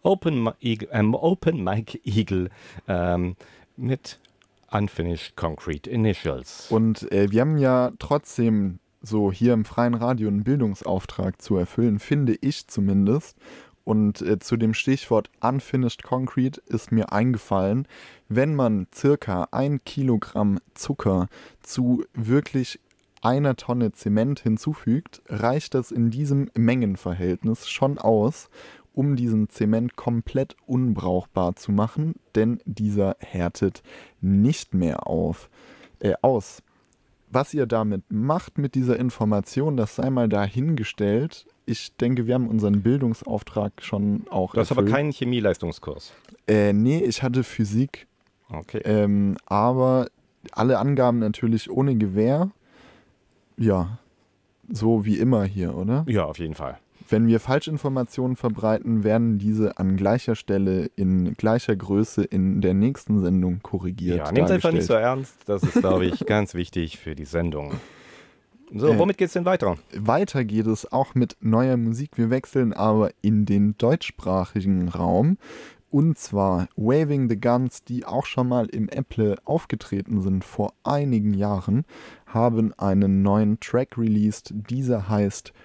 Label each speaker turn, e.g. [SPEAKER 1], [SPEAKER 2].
[SPEAKER 1] Open Mike Eagle mit Unfinished Concrete Initials.
[SPEAKER 2] Und wir haben ja trotzdem so hier im freien Radio einen Bildungsauftrag zu erfüllen, finde ich zumindest. Und zu dem Stichwort Unfinished Concrete ist mir eingefallen, wenn man circa 1 Kilogramm Zucker zu wirklich einer Tonne Zement hinzufügt, reicht das in diesem Mengenverhältnis schon aus, um diesen Zement komplett unbrauchbar zu machen, denn dieser härtet nicht mehr aus. Was ihr damit macht mit dieser Information, das sei mal dahingestellt. Ich denke, wir haben unseren Bildungsauftrag schon auch
[SPEAKER 1] Du hast
[SPEAKER 2] erfüllt.
[SPEAKER 1] aber keinen Chemieleistungskurs.
[SPEAKER 2] Nee, ich hatte Physik,
[SPEAKER 1] Okay.
[SPEAKER 2] aber alle Angaben natürlich ohne Gewähr. Ja, so wie immer hier, oder?
[SPEAKER 1] Ja, auf jeden Fall.
[SPEAKER 2] Wenn wir Falschinformationen verbreiten, werden diese an gleicher Stelle in gleicher Größe in der nächsten Sendung korrigiert.
[SPEAKER 1] Ja, nehmt es einfach nicht so
[SPEAKER 2] dargestellt.
[SPEAKER 1] ernst. Das ist, glaube ich, ganz wichtig für die Sendung. So, womit geht's denn weiter?
[SPEAKER 2] Weiter geht es auch mit neuer Musik. Wir wechseln aber in den deutschsprachigen Raum. Und zwar Waving the Guns, die auch schon mal im Apple aufgetreten sind vor einigen Jahren, haben einen neuen Track released. Dieser heißt